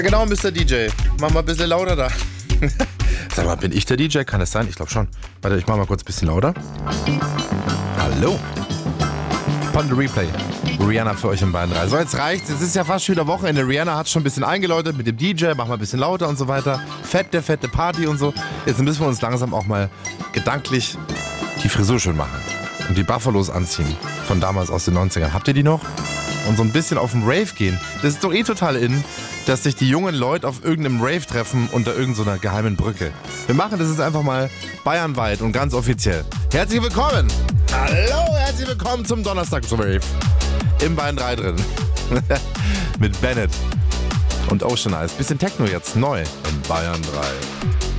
Genau, Mr. DJ. Mach mal ein bisschen lauter da. Sag mal, bin ich der DJ? Kann es sein? Ich glaube schon. Warte, ich mach mal kurz ein bisschen lauter. Hallo. Pon the Replay. Rihanna für euch in Bayern 3. So, jetzt reicht's. Es ist ja fast schon wieder Wochenende. Rihanna hat schon ein bisschen eingeläutet mit dem DJ. Mach mal ein bisschen lauter und so weiter. Fette Party und so. Jetzt müssen wir uns langsam auch mal gedanklich die Frisur schön machen. Und die Buffalos anziehen. Von damals aus den 90ern. Habt ihr die noch? Und so ein bisschen auf den Rave gehen. Das ist doch total in, dass sich die jungen Leute auf irgendeinem Rave treffen unter irgendeiner geheimen Brücke. Wir machen das jetzt einfach mal bayernweit und ganz offiziell. Herzlich willkommen! Hallo, herzlich willkommen zum Donnerstags-Rave. Im Bayern 3 drin. Mit Bennett und Ocean Eyes. Bisschen Techno jetzt, neu. In Bayern 3.